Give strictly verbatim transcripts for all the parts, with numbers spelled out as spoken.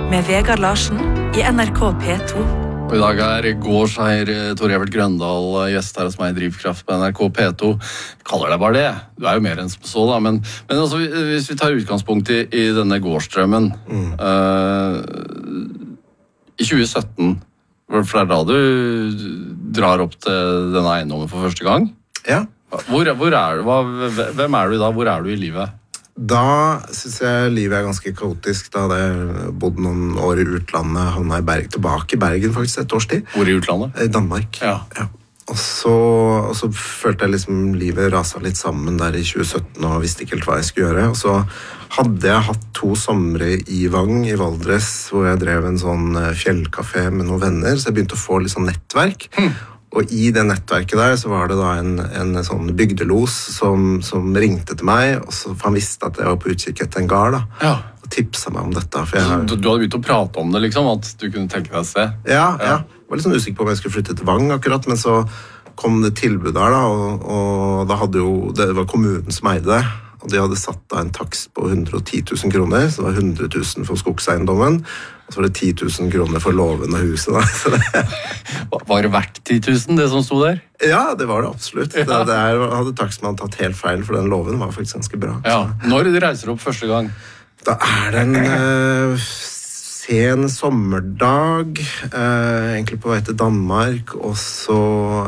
med Vegard Larsen i N R K P to. Og I dag er gårdseier Tor Evert Grøndal gjest her hos meg I Drivkraft på N R K P to. Vi kaller deg bare det. Du er jo mer enn så da, men, men altså, hvis vi tar utgangspunkt i, i denne gårdsdrømmen, mm. uh, I tjue sytten, for det er da du drar opp til denne eiendommen for første gang? Ja. Hvor, hvor er du? Hva, hvem er du da? Hvor er du I livet? Da synes jeg livet er ganske kaotisk. Da hadde jeg bodd noen år I utlandet, havnet I Berg, tilbake I Bergen faktisk et års tid. Hvor I utlandet? I Danmark. Ja. Ja. Og, så, og så følte jeg liksom livet raset litt sammen der I tjue sytten og visste ikke helt hva jeg skulle gjøre. Og så hadde jeg hatt to somre I Vang I Valdres, hvor jeg drev en sånn fjellkafé med noen venner, så jeg begynte å få litt sånn nettverk. Hmm. Og I det nettverket der så var det da en, en sånn bygdelos som, som ringte til meg, og så, for han visste at jeg var på utkikk etter en gard da, ja. Og tipset meg om dette. For jeg, du, du hadde begynt å prate om det liksom, at du kunne tenke deg å se? Ja, ja. Jeg var litt sånn usikker på om jeg skulle flytte til Vang akkurat, men så kom det tilbud der da, og, og da hadde jo, det var kommunen som eide det, og de hadde satt da en takst på hundre og ti tusen kroner, så det var hundre tusen for skogseiendommen, og så var det ti tusen kroner for låven og huset da. Så det... Var det verdt ti tusen, det som stod der? Ja, det var det absolutt. Ja. Det, det er, hadde takstmannen tatt helt feil, for den låven var faktisk ganske bra. Ja. Når du reiser opp første gang? Da er det en uh, sen sommerdag, uh, egentlig på vei til Danmark, og så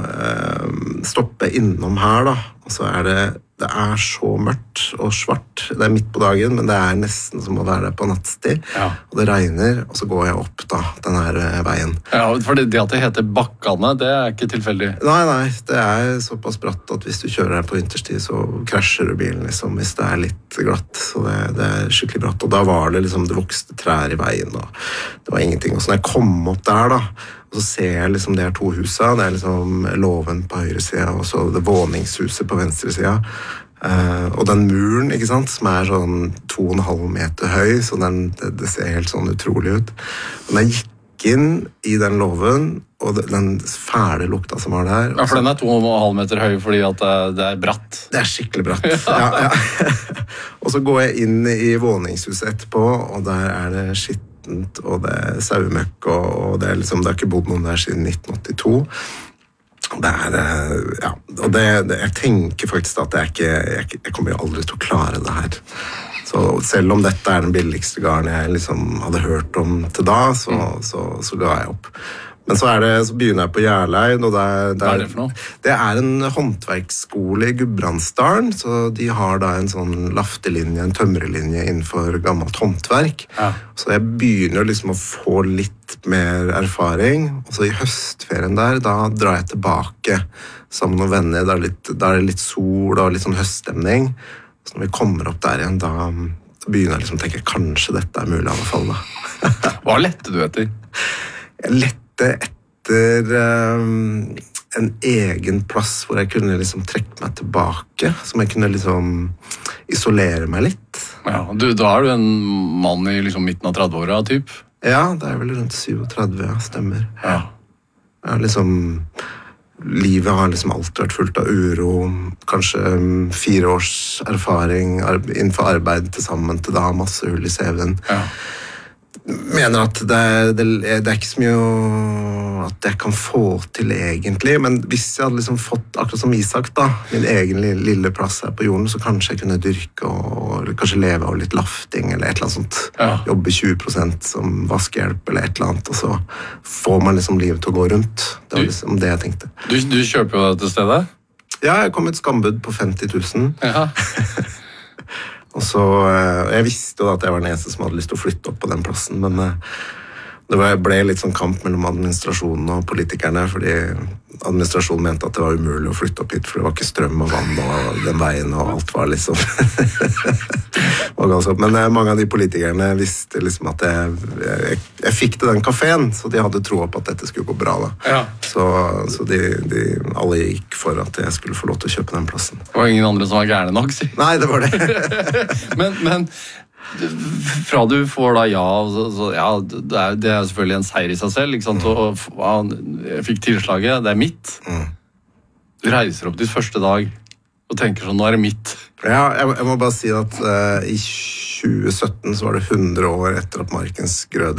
uh, stopper jeg innom her da, og så er det Det er så mørkt og svart. Det er midt på dagen, men det er nesten som å være der på nattstid. Ja. Og det regner, og så går jeg opp da, den her veien. Ja, for det, det at det heter Bakkane, det er ikke tilfeldig? Nei, nei, det er såpass bratt at hvis du kjører her på vinterstid, så krasjer du bilen, liksom, hvis det er litt glatt. Så det, det er skikkelig bratt. Og da var det liksom, det vokste trær I veien, og det var ingenting. Og så når jeg kom opp der da, og så ser jeg liksom det er to huset, det er liksom låven på høyre siden, og så det våningshuset på venstre siden. Uh, og den muren, ikke sant, som er sånn to og en halv meter høy, så den, det, det ser helt sånn utrolig ut. Og når jeg gikk inn I den låven, og den fæle lukta som var der... Ja, for den er to og en halv meter høy fordi at det, det er bratt. Det er skikkelig bratt, ja, ja. Og så går jeg inn I våningshuset etterpå, og der er det skitt, og det er sauemøkk, og det er liksom, det har ikke bodd noen der siden nitten åttito. Det er, ja, og det, det, jeg tenker faktisk at jeg, ikke, jeg, jeg kommer jo aldri til å klare det her. Så selv om dette er den billigste garden jeg liksom hadde hørt om til da, så, så, så ga jeg opp. Men så, er det, så begynner jeg på Gjerleid, og det er, det, er, Hva er det for noe? Det er en håndverksskole I Gudbrandsdalen, så de har da en sånn laftelinje, en tømrelinje innenfor gammelt håndverk. Ja. Så jeg begynner liksom å få litt mer erfaring, og så I høstferien der, da drar jeg tilbake sammen med noen venner, da er, litt, da er det litt sol og litt sånn høststemning. Så når vi kommer opp der igjen, da, da begynner jeg liksom å tenke, kanskje dette er mulig I hvert fall da. Hva lette du etter? Jeg lette etter um, en egen plass hvor jeg kunne liksom trekke meg tilbake, som jeg kunne liksom isolere meg litt. Ja, du, da er du en mann I liksom midten av tredve-åra, typ? Ja, det er vel rundt syvogtredve, ja, stemmer. Ja. Ja, liksom, livet har liksom alltid vært fullt av uro, kanskje fire års erfaring innenfor arbeid til sammen til da, masse hull I C V-en. Ja. Mener at det er, det, det er ikke så mye at jeg kan få til egentlig, men hvis jeg hadde liksom fått, akkurat som Isak da, min egen lille, lille plass her på jorden, så kanskje jeg kunne dyrke og kanskje leve av litt lafting eller et eller annet sånt. Ja. Jobbe tjue prosent som vaskehjelp eller et eller annet, og så får man liksom livet til å gå rundt. Det var liksom det jeg tenkte. Du, du kjøper jo dette stedet? Ja, jeg kom et skambud på femti tusen. Ja. Og så, jeg visste jo da at jeg var den eneste som hadde lyst til å flytte opp på den plassen, men det ble litt sånn kamp mellom administrasjonen og politikerne, fordi administrasjonen mente at det var umulig å flytte opp hit, for det var ikke strøm og vann og den veien, og alt var liksom... Men mange av de politikerne visste liksom at jeg, jeg, jeg fikk til den kaféen, så de hadde tro på at dette skulle gå bra da. Ja. Så, så de, de, alle gikk for at jeg skulle få lov til å kjøpe den plassen. Det var ingen andre som var gærne nok, si. Nei, det var det. men, men fra du får da ja, så, så, ja det, er, det er selvfølgelig en seier I seg selv, ikke sant? Mm. Og, og jeg fikk tilslaget, det er mitt. Mm. Du reiser opp ditt første dag og tenker sånn, nå er det mitt. Ja, jeg, jeg må bare si at uh, I tjue sytten så var det hundre år etter at Markens Grøde